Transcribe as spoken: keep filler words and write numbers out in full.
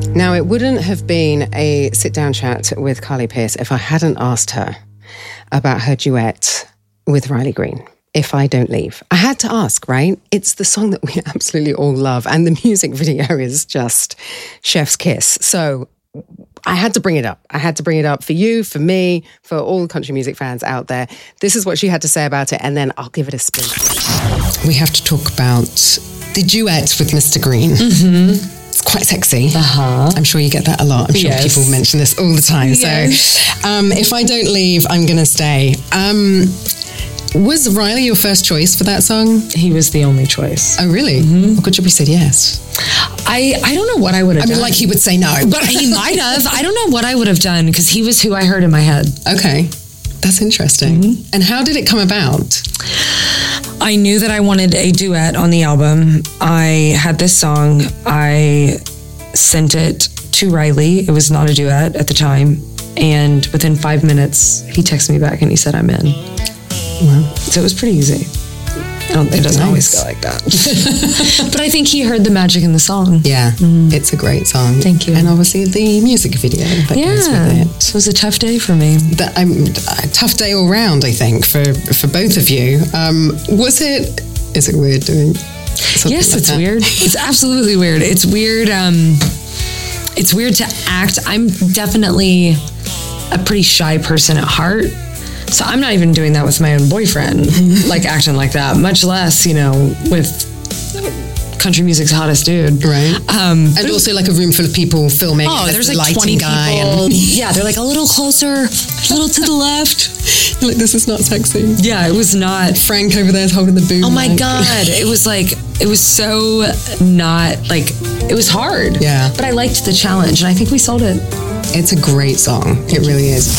Now, it wouldn't have been a sit-down chat with Carly Pearce if I hadn't asked her about her duet with Riley Green, If I Don't Leave. I had to ask, right? It's the song that we absolutely all love, and the music video is just chef's kiss. So I had to bring it up. I had to bring it up for you, for me, for all country music fans out there. This is what she had to say about it, and then I'll give it a spin. We have to talk about the duet with Mister Green. Mm-hmm. It's quite sexy. Uh-huh. I'm sure you get that a lot. I'm sure yes. people mention this all the time. Yes. So um, If I Don't Leave, I'm going to stay. Um, was Riley your first choice for that song? He was the only choice. Oh, really? Mm-hmm. Well, good job you said yes. I, I don't know what I would have I done. mean, like he would say no. But he might have. I don't know what I would have done because he was who I heard in my head. Okay. That's interesting. Mm-hmm. And how did it come about? I knew that I wanted a duet on the album. I had this song. I sent it to Riley. It was not a duet at the time. And within five minutes, he texted me back and he said, I'm in. Wow. So it was pretty easy. I don't, it doesn't nice. always go like that. But I think he heard the magic in the song. Yeah, mm. It's a great song. Thank you. And obviously the music video that yeah, goes with it. It was a tough day for me. That, um, a tough day all round, I think, for, for both of you. Um, was it, is it weird doing something Yes, like it's that? weird. It's absolutely weird. It's weird. Um, it's weird to act. I'm definitely a pretty shy person at heart. So I'm not even doing that with my own boyfriend, like acting like that, much less, you know, with country music's hottest dude. Right. Um, and also like a room full of people filming. Oh, there's the like twenty guy people. And yeah, they're like a little closer, a little to the left. You're like, this is not sexy. Yeah, it was not. Frank over there is holding the boom. Oh my mic. God. It was like, it was so not like, it was hard. Yeah. But I liked the challenge and I think we sold it. It's a great song. It really is.